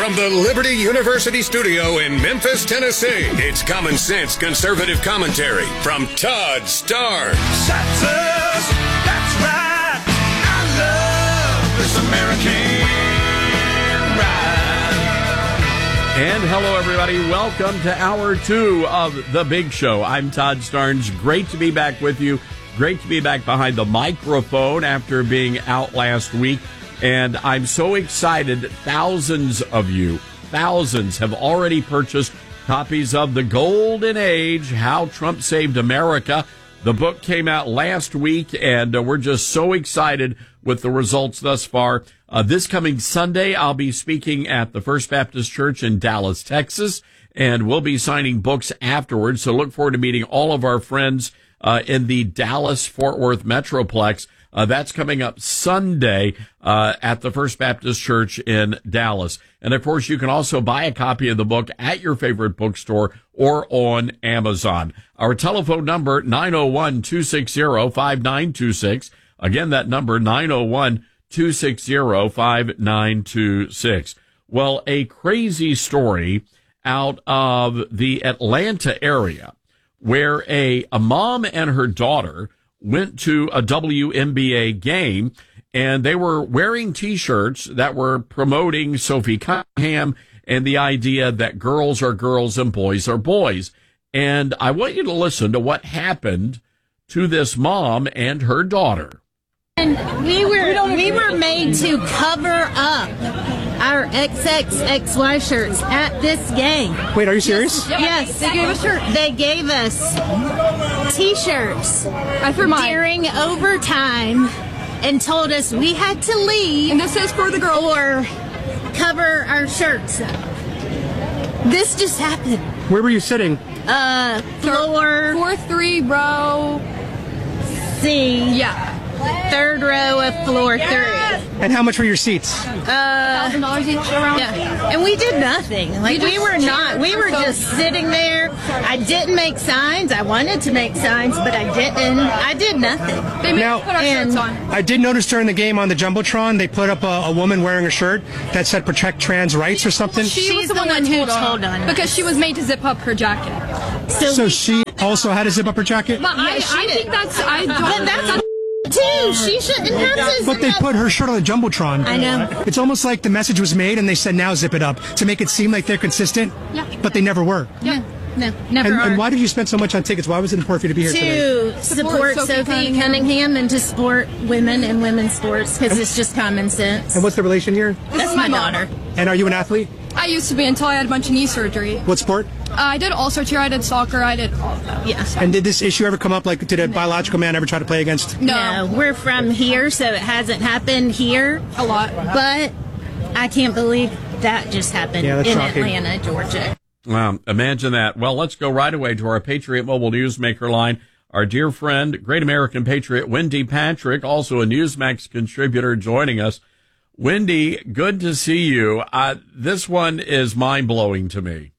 From the Liberty University studio in Memphis, Tennessee, it's Common Sense Conservative Commentary from Todd Starnes. That's us. That's right. I love this American ride. And hello, everybody. Welcome to Hour 2 of The Big Show. I'm Todd Starnes. Great to be back with you. Great to be back behind the microphone after being out last week. And I'm so excited. Thousands have already purchased copies of The Golden Age, How Trump Saved America. The book came out last week, and we're just so excited with the results thus far. This coming Sunday, I'll be speaking at the First Baptist Church in Dallas, Texas, and we'll be signing books afterwards. So look forward to meeting all of our friends in the Dallas-Fort Worth Metroplex. That's coming up Sunday at the First Baptist Church in Dallas. And, of course, you can also buy a copy of the book at your favorite bookstore or on Amazon. Our telephone number, 901-260-5926. Again, that number, 901-260-5926. Well, a crazy story out of the Atlanta area where a mom and her daughter went to a WNBA game, and they were wearing T-shirts that were promoting Sophie Cunningham and the idea that girls are girls and boys are boys. And I want you to listen to what happened to this mom and her daughter. And we were made to cover up our XXXY shirts at this game. Wait, are you serious? Yes, they gave us shirts. They gave us T-shirts during overtime and told us we had to leave. And this is for the girl. Or cover our shirts up. This just happened. Where were you sitting? Floor 4-3 row C. Yeah. Third row of floor 3. And how much were your seats? $1,000 each around. Yeah. And we did nothing. Like, we were just sitting there. I didn't make signs. I wanted to make signs, but I didn't. I did nothing. They made Now- us put our shirts on. I did notice during the game on the Jumbotron, they put up a woman wearing a shirt that said protect trans rights or something. She was She's the the one one that who told told on us. because she was made to zip up her jacket. So she also had to zip up her jacket? But I think that's too. She shouldn't have to. But they put her shirt on the Jumbotron. I know. It's almost like the message was made and they said now zip it up to make it seem like they're consistent. Yeah. But they never were. Yeah. No, never are. And why did you spend so much on tickets? Why was it important for you to be here today? To support Sophie Cunningham and to support women and women's sports, because it's just common sense. And what's the relation here? That's my daughter. And are you an athlete? I used to be until I had a bunch of knee surgery. What sport? I did all sorts here. I did soccer. I did all of that. Yeah. And did this issue ever come up? Like, did a biological man ever try to play against? No, we're from here, so it hasn't happened here A lot. But I can't believe that just happened Yeah, that's in shocking. Atlanta, Georgia. Wow, imagine that. Well, let's go right away to our Patriot Mobile Newsmaker line. Our dear friend, great American patriot, Wendy Patrick, also a Newsmax contributor, joining us. Wendy, good to see you. This one is mind-blowing to me.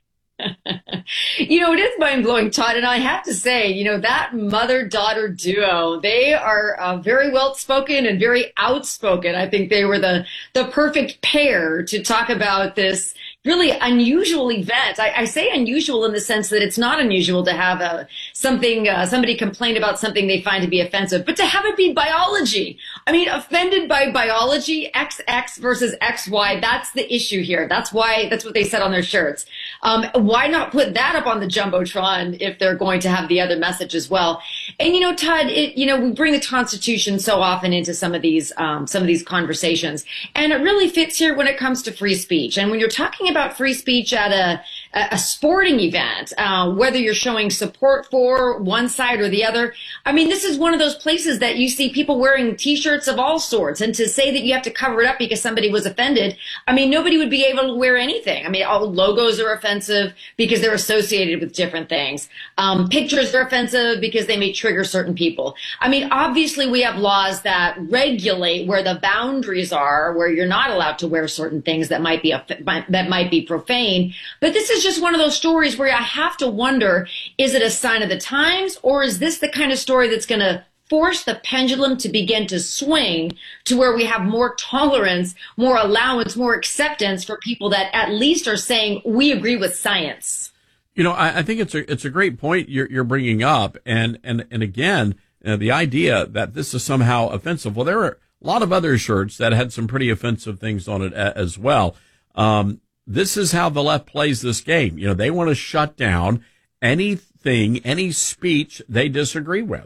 You know, it is mind-blowing, Todd, and I have to say, you know, that mother-daughter duo, they are very well-spoken and very outspoken. I think they were the perfect pair to talk about this really unusual event. I say unusual in the sense that it's not unusual to have somebody complain about something they find to be offensive, but to have it be biology. I mean, offended by biology, XX versus XY, that's the issue here. That's what they said on their shirts. Why not put that up on the Jumbotron if they're going to have the other message as well? And, you know, Todd, we bring the Constitution so often into some of these conversations, and it really fits here when it comes to free speech. And when you're talking about free speech at a sporting event, whether you're showing support for one side or the other, I mean, this is one of those places that you see people wearing T-shirts of all sorts, and to say that you have to cover it up because somebody was offended, I mean, nobody would be able to wear anything. I mean, all logos are offensive because they're associated with different things. Pictures are offensive because they may trigger certain people. I mean, obviously we have laws that regulate where the boundaries are, where you're not allowed to wear certain things that might be profane. But this is just one of those stories where I have to wonder, is it a sign of the times, or is this the kind of story that's going to force the pendulum to begin to swing to where we have more tolerance, more allowance, more acceptance for people that at least are saying we agree with science. You know, I think it's a great point you're bringing up, and again, the idea that this is somehow offensive. Well, there are a lot of other shirts that had some pretty offensive things on it as well. This is how the left plays this game. You know, they want to shut down anything, any speech they disagree with.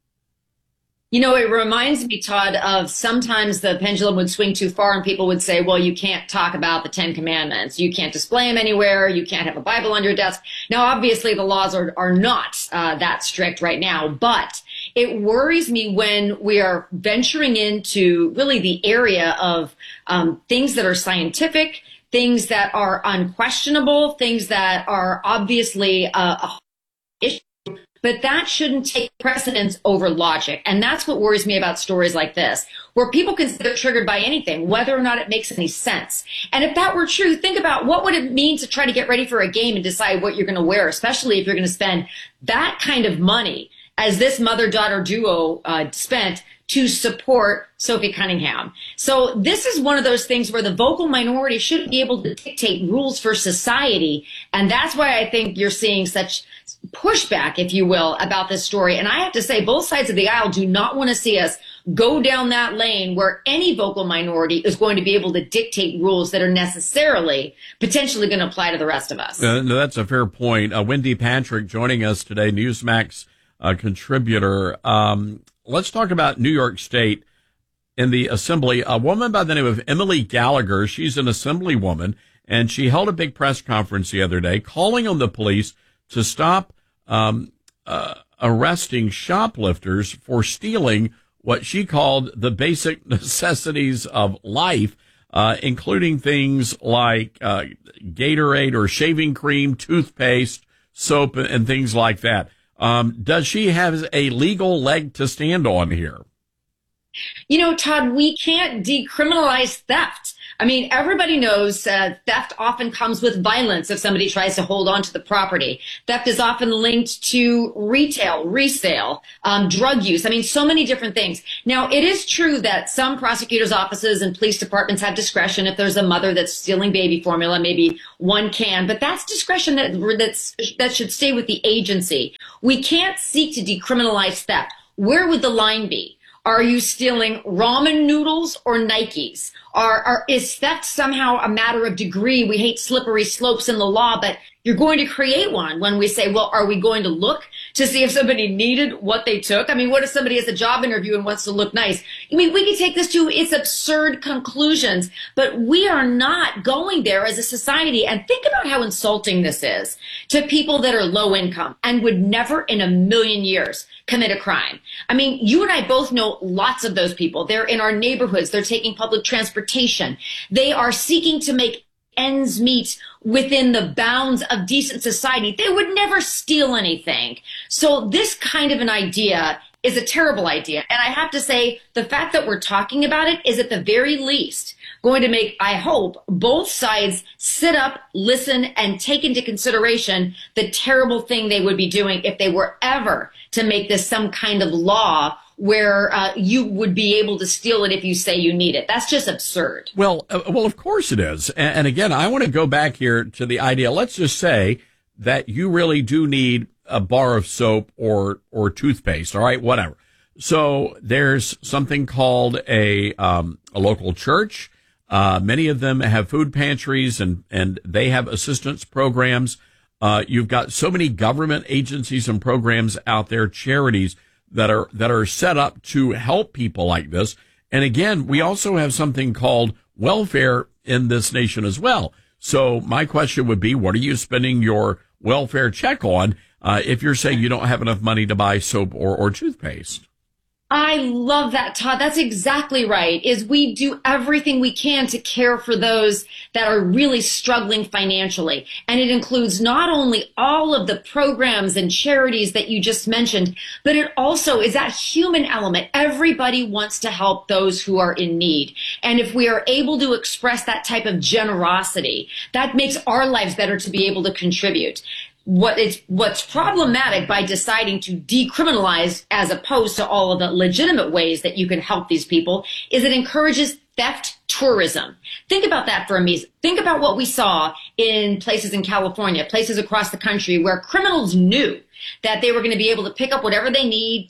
You know, it reminds me, Todd, of sometimes the pendulum would swing too far and people would say, well, you can't talk about the 10 Commandments. You can't display them anywhere. You can't have a Bible on your desk. Now, obviously, the laws are not that strict right now, but it worries me when we are venturing into really the area of things that are scientific, things that are unquestionable, things that are obviously a issue. But that shouldn't take precedence over logic. And that's what worries me about stories like this, where people can get triggered by anything, whether or not it makes any sense. And if that were true, think about what would it mean to try to get ready for a game and decide what you're going to wear, especially if you're going to spend that kind of money as this mother-daughter duo spent to support Sophie Cunningham. So this is one of those things where the vocal minority shouldn't be able to dictate rules for society. And that's why I think you're seeing such pushback, if you will, about this story. And I have to say, both sides of the aisle do not want to see us go down that lane where any vocal minority is going to be able to dictate rules that are necessarily potentially going to apply to the rest of us. No, that's a fair point. Wendy Patrick joining us today, Newsmax contributor. Let's talk about New York State. In the assembly, a woman by the name of Emily Gallagher, she's an assemblywoman, and she held a big press conference the other day calling on the police to stop arresting shoplifters for stealing what she called the basic necessities of life, including things like Gatorade or shaving cream, toothpaste, soap, and things like that. Does she have a legal leg to stand on here? You know, Todd, we can't decriminalize theft. I mean, everybody knows theft often comes with violence if somebody tries to hold on to the property. Theft is often linked to retail, resale, drug use. I mean, so many different things. Now, it is true that some prosecutors' offices and police departments have discretion. If there's a mother that's stealing baby formula, maybe one can, but that's discretion that should stay with the agency. We can't seek to decriminalize theft. Where would the line be? Are you stealing ramen noodles or Nikes? Is theft somehow a matter of degree? We hate slippery slopes in the law, but you're going to create one when we say, well, are we going to look to see if somebody needed what they took? I mean, what if somebody has a job interview and wants to look nice? I mean, we can take this to its absurd conclusions, but we are not going there as a society. And think about how insulting this is to people that are low income and would never in a million years commit a crime. I mean, you and I both know lots of those people. They're in our neighborhoods. They're taking public transportation. They are seeking to make ends meet within the bounds of decent society. They would never steal anything. So this kind of an idea is a terrible idea. And I have to say, the fact that we're talking about it is at the very least going to make, I hope, both sides sit up, listen, and take into consideration the terrible thing they would be doing if they were ever to make this some kind of law where you would be able to steal it if you say you need it. That's just absurd. Well, of course it is. And again, I want to go back here to the idea. Let's just say that you really do need a bar of soap or toothpaste. All right, whatever. So there's something called a local church. Many of them have food pantries and they have assistance programs. You've got so many government agencies and programs out there, charities that are set up to help people like this. And again, we also have something called welfare in this nation as well. So my question would be, what are you spending your welfare check on if you're saying you don't have enough money to buy soap or toothpaste? I love that, Todd. That's exactly right. Is we do everything we can to care for those that are really struggling financially. And it includes not only all of the programs and charities that you just mentioned, but it also is that human element. Everybody wants to help those who are in need. And if we are able to express that type of generosity, that makes our lives better to be able to contribute. what's problematic by deciding to decriminalize as opposed to all of the legitimate ways that you can help these people is it encourages theft tourism. Think about that for a minute. Think about what we saw in places in California, places across the country where criminals knew that they were going to be able to pick up whatever they need,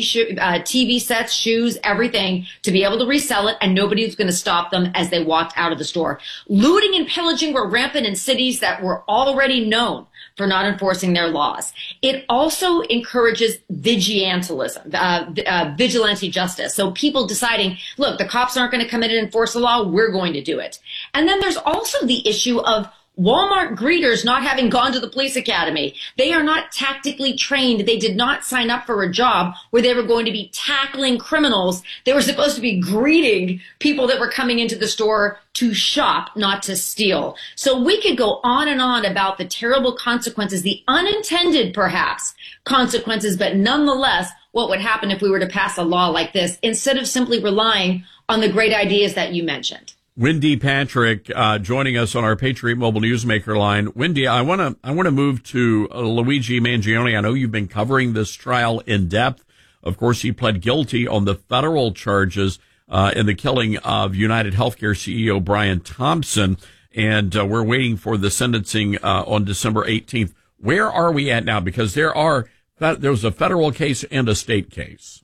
TV sets, shoes, everything, to be able to resell it, and nobody was going to stop them as they walked out of the store. Looting and pillaging were rampant in cities that were already known for not enforcing their laws. It also encourages vigilantism, vigilante justice. So people deciding, look, the cops aren't going to come in and enforce the law, we're going to do it. And then there's also the issue of Walmart greeters not having gone to the police academy. They are not tactically trained. They did not sign up for a job where they were going to be tackling criminals. They were supposed to be greeting people that were coming into the store to shop, not to steal. So we could go on and on about the terrible consequences, the unintended perhaps consequences, but nonetheless, what would happen if we were to pass a law like this instead of simply relying on the great ideas that you mentioned. Wendy Patrick, joining us on our Patriot Mobile Newsmaker line. Wendy, I want to move to Luigi Mangione. I know you've been covering this trial in depth. Of course, he pled guilty on the federal charges in the killing of United Healthcare CEO Brian Thompson, and we're waiting for the sentencing on December 18th. Where are we at now? Because there's a federal case and a state case.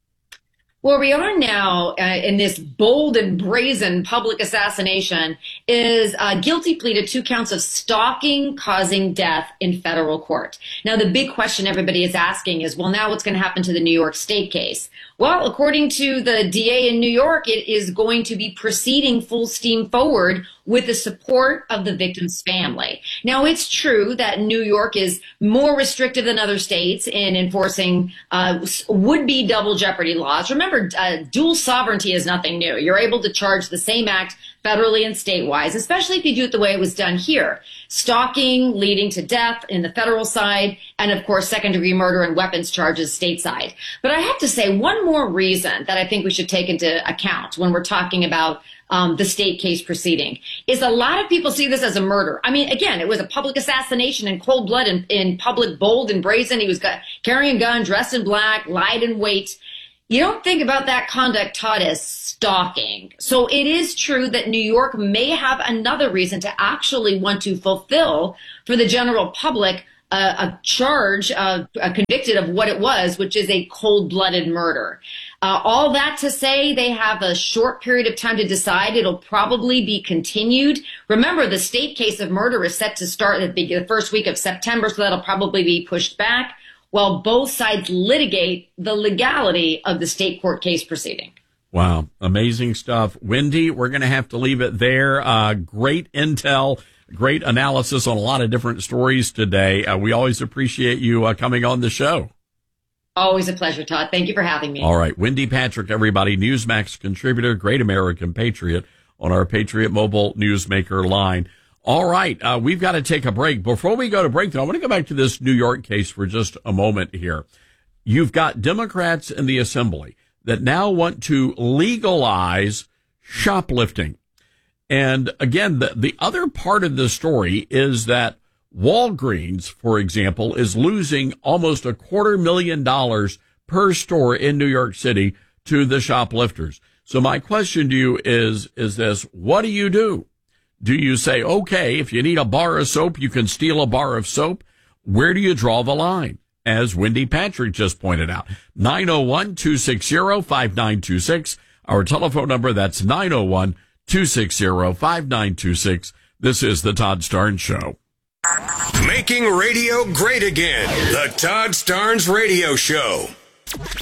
Where we are now in this bold and brazen public assassination is a guilty plea to 2 counts of stalking causing death in federal court. Now, the big question everybody is asking is, well, now what's going to happen to the New York State case? Well, according to the DA in New York, it is going to be proceeding full steam forward with the support of the victim's family. Now, it's true that New York is more restrictive than other states in enforcing would-be double jeopardy laws. Remember, dual sovereignty is nothing new. You're able to charge the same act federally and statewide, especially if you do it the way it was done here. Stalking leading to death in the federal side, and of course, second-degree murder and weapons charges stateside. But I have to say, one more reason that I think we should take into account when we're talking about the state case proceeding is a lot of people see this as a murder. I mean, again, it was a public assassination in cold blood, in public, bold and brazen. He was carrying a gun, dressed in black, lied in wait. You don't think about that conduct, Todd, as stalking. So it is true that New York may have another reason to actually want to fulfill for the general public a charge, convicted of what it was, which is a cold-blooded murder. All that to say, they have a short period of time to decide. It'll probably be continued. Remember, the state case of murder is set to start at the first week of September, so that'll probably be pushed back while both sides litigate the legality of the state court case proceeding. Wow. Amazing stuff. Wendy, we're going to have to leave it there. Great intel, great analysis on a lot of different stories today. We always appreciate you coming on the show. Always a pleasure, Todd. Thank you for having me. All right. Wendy Patrick, everybody, Newsmax contributor, great American patriot on our Patriot Mobile Newsmaker line. All right. We've got to take a break. Before we go to break, though, I want to go back to this New York case for just a moment here. You've got Democrats in the Assembly that now want to legalize shoplifting. And again, the other part of the story is that Walgreens, for example, is losing almost $250,000 per store in New York City to the shoplifters. So my question to you is this: what do you do? Do you say, okay, if you need a bar of soap, you can steal a bar of soap? Where do you draw the line? As Wendy Patrick just pointed out, 901-260-5926. Our telephone number, that's 901-260-5926. This is the Todd Starnes Show. Making radio great again. The Todd Starnes Radio Show.